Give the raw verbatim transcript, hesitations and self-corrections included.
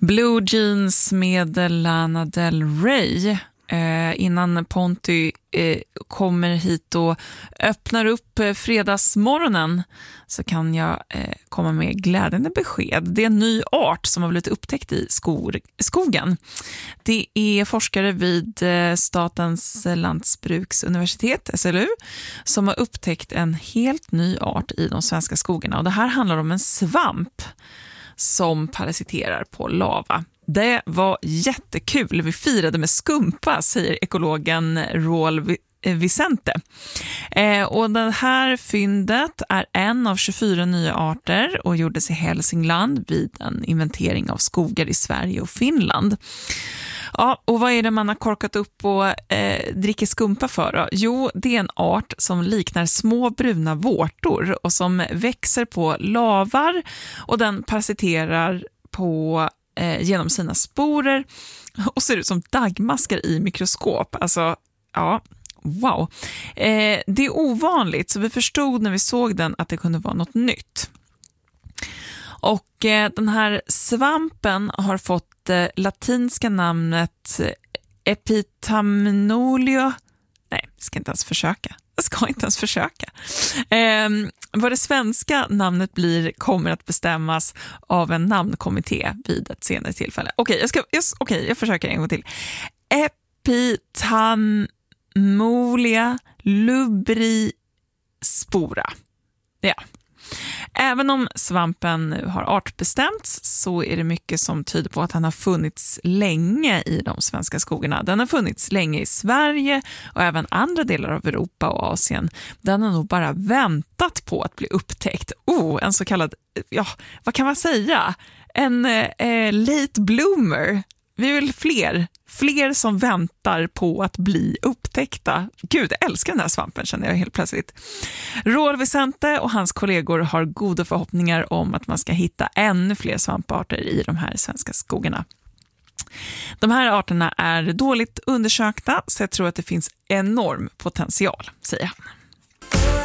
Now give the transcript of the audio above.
Blue Jeans med Lana Del Rey. Eh, innan Ponty eh, kommer hit och öppnar upp eh, fredagsmorgonen så kan jag eh, komma med glädjande besked. Det är en ny art som har blivit upptäckt i skor, skogen. Det är forskare vid eh, Statens lantbruksuniversitet, S L U, som har upptäckt en helt ny art i de svenska skogarna. Och det här handlar om en svamp som parasiterar på lava. Det var jättekul. Vi firade med skumpa, säger ekologen Roel Vicente. Eh, och det här fyndet är en av tjugofyra nya arter och gjordes i Hälsingland vid en inventering av skogar i Sverige och Finland. Ja, och vad är det man har korkat upp och eh, dricker skumpa för då? Jo, det är en art som liknar små bruna vårtor och som växer på lavar och den parasiterar på eh, genom sina sporer och ser ut som dagmaskar i mikroskop. Alltså, ja, wow. Eh, det är ovanligt, så vi förstod när vi såg den att det kunde vara något nytt. Och eh, den här svampen har fått eh, latinska namnet Epitamnolio. Nej, jag ska inte ens försöka. Jag ska inte ens försöka. Eh, vad det svenska namnet blir kommer att bestämmas av en namnkommitté vid ett senare tillfälle. Okej, okay, jag, ska, jag, okay, jag försöker en gång till. Epitamnolia lubrispora. Ja. Även om svampen nu har artbestämts så är det mycket som tyder på att han har funnits länge i de svenska skogarna. Den har funnits länge i Sverige och även andra delar av Europa och Asien. Den har nog bara väntat på att bli upptäckt. Oh, en så kallad, ja, vad kan man säga? En eh, late bloomer. Vi vill fler. Fler som väntar på att bli upptäckta. Gud, jag älskar den här svampen, känner jag helt plötsligt. Roel Vicente och hans kollegor har goda förhoppningar om att man ska hitta ännu fler svamparter i de här svenska skogarna. De här arterna är dåligt undersökta, så jag tror att det finns enorm potential, säger han.